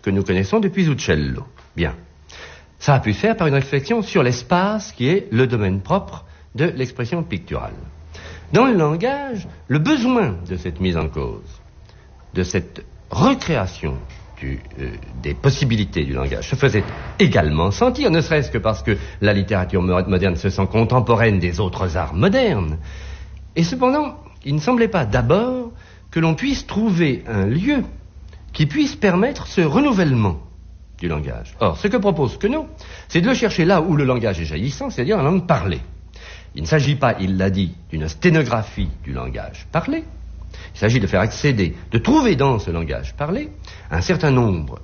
que nous connaissons depuis Uccello. Bien. Ça a pu se faire par une réflexion sur l'espace qui est le domaine propre de l'expression picturale. Dans le langage, le besoin de cette mise en cause, de cette recréation des possibilités du langage se faisait également sentir, ne serait-ce que parce que la littérature moderne se sent contemporaine des autres arts modernes. Et cependant, il ne semblait pas d'abord que l'on puisse trouver un lieu qui puisse permettre ce renouvellement du langage. Or, ce que propose Queneau, c'est de le chercher là où le langage est jaillissant, c'est-à-dire en langue parlée. Il ne s'agit pas, il l'a dit, d'une sténographie du langage parlé. Il s'agit de faire accéder, de trouver dans ce langage parlé un certain nombre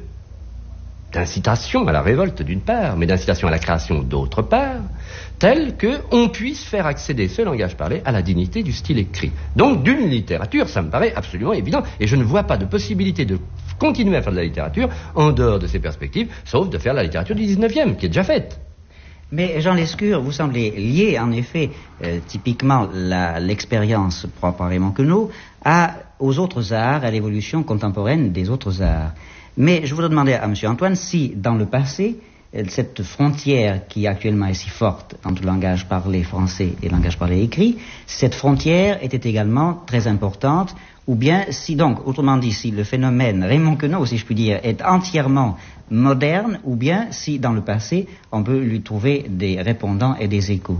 d'incitations à la révolte d'une part, mais d'incitations à la création d'autre part, telles qu'on puisse faire accéder ce langage parlé à la dignité du style écrit. Donc d'une littérature, ça me paraît absolument évident, et je ne vois pas de possibilité de continuer à faire de la littérature en dehors de ces perspectives, sauf de faire la littérature du 19e, qui est déjà faite. Mais Jean Lescure, vous semblez lier en effet typiquement l'expérience propre à Raymond Queneau aux autres arts, à l'évolution contemporaine des autres arts. Mais je voudrais demander à M. Antoine si, dans le passé, cette frontière qui actuellement est si forte entre le langage parlé français et le langage parlé écrit, cette frontière était également très importante, ou bien si donc, autrement dit, si le phénomène Raymond Queneau, si je puis dire, est entièrement moderne, ou bien si, dans le passé, on peut lui trouver des répondants et des échos.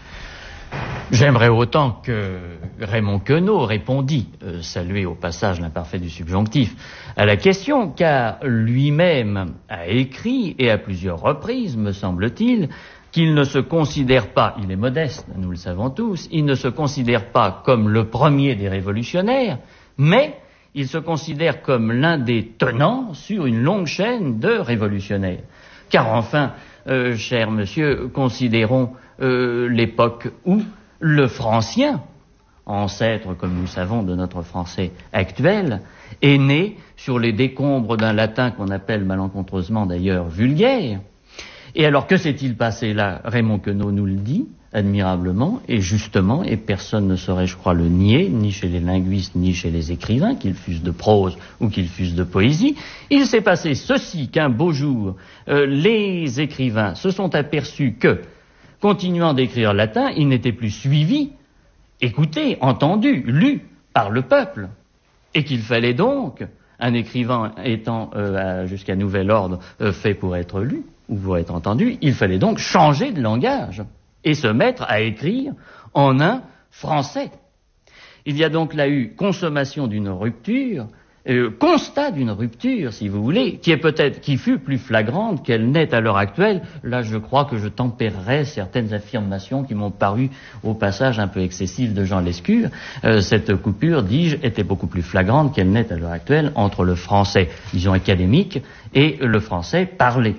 J'aimerais autant que Raymond Queneau répondit, saluer au passage l'imparfait du subjonctif, à la question, car lui-même a écrit, et à plusieurs reprises, me semble-t-il, qu'il ne se considère pas, il est modeste, nous le savons tous, il ne se considère pas comme le premier des révolutionnaires, mais il se considère comme l'un des tenants sur une longue chaîne de révolutionnaires. Car enfin, cher monsieur, considérons l'époque où le francien, ancêtre, comme nous savons, de notre français actuel, est né sur les décombres d'un latin qu'on appelle malencontreusement d'ailleurs vulgaire. Et alors, que s'est-il passé là? Raymond Queneau nous le dit admirablement et justement, et personne ne saurait, je crois, le nier, ni chez les linguistes, ni chez les écrivains, qu'ils fussent de prose ou qu'ils fussent de poésie. Il s'est passé ceci, qu'un beau jour, les écrivains se sont aperçus que, continuant d'écrire latin, ils n'étaient plus suivis, écoutés, entendus, lus par le peuple, et qu'il fallait donc, un écrivain étant jusqu'à nouvel ordre fait pour être lu, ou pour être entendu, il fallait donc changer de langage et se mettre à écrire en un français. Il y a donc là eu consommation d'une rupture, constat d'une rupture, si vous voulez, qui fut plus flagrante qu'elle n'est à l'heure actuelle. Là, je crois que je tempérerai certaines affirmations qui m'ont paru au passage un peu excessives de Jean Lescure. Cette coupure, dis-je, était beaucoup plus flagrante qu'elle n'est à l'heure actuelle entre le français, disons, académique et le français parlé.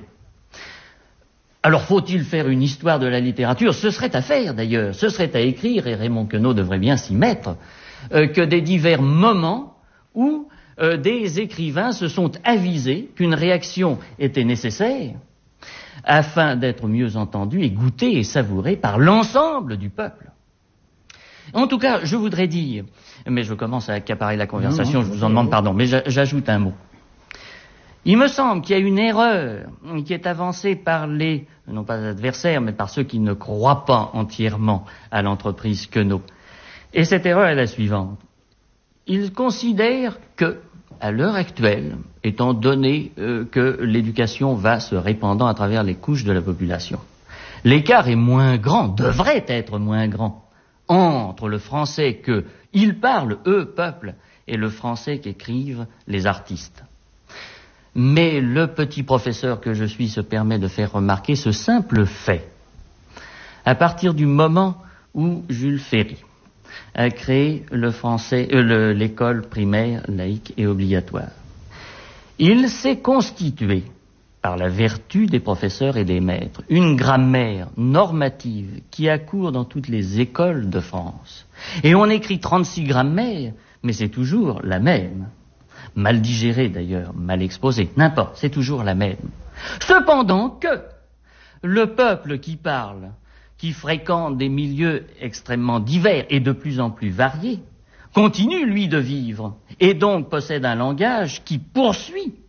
Alors, faut-il faire une histoire de la littérature? Ce serait à faire, d'ailleurs, ce serait à écrire, et Raymond Queneau devrait bien s'y mettre, que des divers moments où des écrivains se sont avisés qu'une réaction était nécessaire afin d'être mieux entendue et goûtée et savourée par l'ensemble du peuple. En tout cas, je voudrais dire, mais je commence à accaparer la conversation, je vous en demande pardon, mais j'ajoute un mot. Il me semble qu'il y a une erreur qui est avancée par les, non pas adversaires, mais par ceux qui ne croient pas entièrement à l'entreprise Queneau. Et cette erreur est la suivante. Ils considèrent que, à l'heure actuelle, étant donné que l'éducation va se répandant à travers les couches de la population, l'écart est moins grand, devrait être moins grand, entre le français qu'ils parlent, eux, peuple, et le français qu'écrivent les artistes. Mais le petit professeur que je suis se permet de faire remarquer ce simple fait. À partir du moment où Jules Ferry a créé l'école primaire laïque et obligatoire, il s'est constitué, par la vertu des professeurs et des maîtres, une grammaire normative qui a cours dans toutes les écoles de France. Et on écrit 36 grammaires, mais c'est toujours la même. Mal digérée d'ailleurs, mal exposée, n'importe, c'est toujours la même. Cependant que le peuple qui parle, qui fréquente des milieux extrêmement divers et de plus en plus variés, continue, lui, de vivre, et donc possède un langage qui poursuit